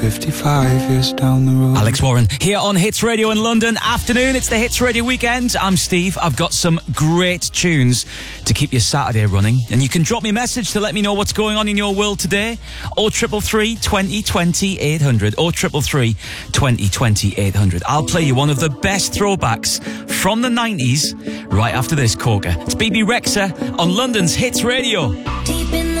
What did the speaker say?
55 years down the road. Alex Warren here on Hits Radio in London. Afternoon, it's the Hits Radio weekend. I'm Steve. I've got some great tunes to keep your Saturday running. And you can drop me a message to let me know what's going on in your world today. 0333 20 20 800. 0333 20 20 800. I'll play you one of the best throwbacks from the 90s right after this corker. It's BB Rexha on London's Hits Radio. Deep in